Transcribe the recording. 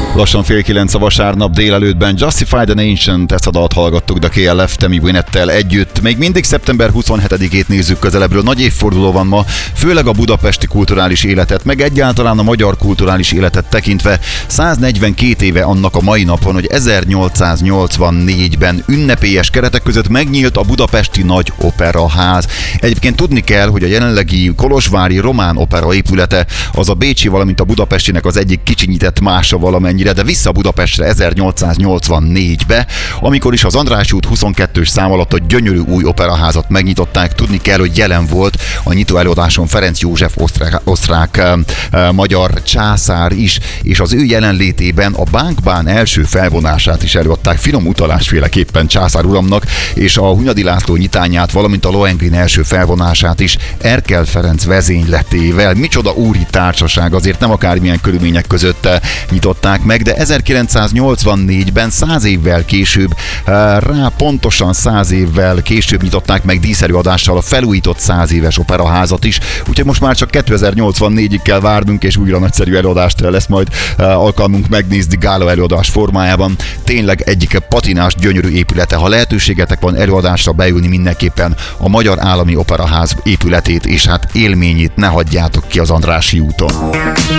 Lassan 8:30 a vasárnap délelőttben Justify the Nation, ezt a dalt hallgattuk The KLF Tammy Wynettel együtt. Még mindig szeptember 27-ét nézzük közelebbről. Nagy évforduló van ma, főleg a budapesti kulturális életet, meg egyáltalán a magyar kulturális életet tekintve. 142 éve annak a mai napon, hogy 1884-ben ünnepélyes keretek között megnyílt a budapesti Nagy Operaház. Egyébként tudni kell, hogy a jelenlegi kolozsvári Román Opera épülete az a bécsi, valamint a budapestinek az egyik kicsinyített mása valamennyire, de vissza Budapestre 1884-be, amikor is az Andrássy út 22-s szám alatt a gyönyörű új operaházat megnyitották. Tudni kell, hogy jelen volt a nyitó előadáson Ferenc József osztrák magyar császár is, és az ő jelenlétében a Bánkbán első felvonását is előadták, finom utalásféleképpen császár uramnak, és a Hunyadi László nyitányát, valamint a Lohengrin első felvonását is Erkel Ferenc vezényletével. Micsoda úri társaság, azért nem akármilyen körülmények között nyitották meg, de 1984-ben 100 évvel később, pontosan 100 évvel később nyitották meg díszerőadással a felújított 100 éves operaházat is, úgyhogy most már csak 2084-ig kell várnunk, és újra nagyszerű előadást lesz majd alkalmunk megnézni gála előadás formájában. Tényleg egyik patinás gyönyörű épülete. Ha lehetőségetek van előadásra beülni, mindenképpen a Magyar Állami Operaház épületét, és hát élményét ne hagyjátok ki az Andrássy úton.